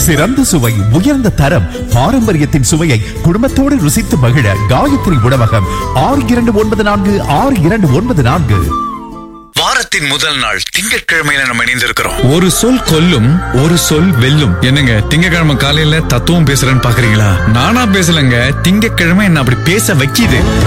சிறந்த சுவை, உயர்ந்த தரம், பாரம்பரியத்தின் சுவையை குடும்பத்தோடு ருசித்து மகிழ காயத்ரி உணவகம். 6294 வாரத்தின் முதல் நாள் திங்கட்கிழமையில நம்ம இணைந்திருக்கிறோம். ஒரு சொல் கொல்லும், ஒரு சொல் வெல்லும். என்னங்க திங்கட்கிழமை காலையில தத்துவம் பேசுறேன்னு பாக்குறீங்களா? நானா பேசலங்க, திங்கட்கிழமை என்ன அப்படி பேச வைக்கிது.